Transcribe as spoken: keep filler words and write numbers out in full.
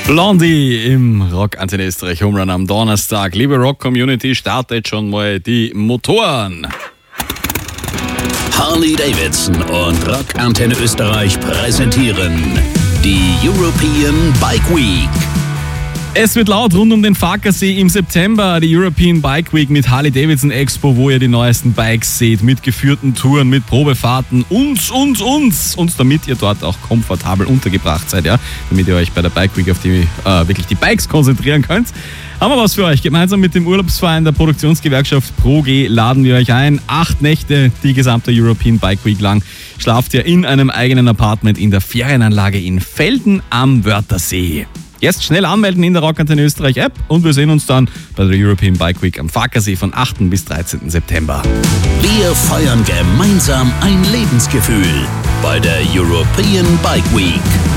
Blondie im Rock Antenne Österreich Homerun am Donnerstag. Liebe Rock-Community, startet schon mal die Motoren. Harley Davidson und Rock Antenne Österreich präsentieren die European Bike Week. Es wird laut rund um den Farkasee im September, die European Bike Week mit Harley Davidson Expo, wo ihr die neuesten Bikes seht, mit geführten Touren, mit Probefahrten, uns, uns, uns. Und damit ihr dort auch komfortabel untergebracht seid, ja, damit ihr euch bei der Bike Week auf die, äh, wirklich die Bikes konzentrieren könnt, haben wir was für euch. Gemeinsam mit dem Urlaubsverein der Produktionsgewerkschaft ProG laden wir euch ein. Acht Nächte, die gesamte European Bike Week lang, schlaft ihr in einem eigenen Apartment in der Ferienanlage in Velden am Wörthersee. Jetzt schnell anmelden in der Rock Antenne Österreich App und wir sehen uns dann bei der European Bike Week am Farkasee von achten bis dreizehnten September. Wir feiern gemeinsam ein Lebensgefühl bei der European Bike Week.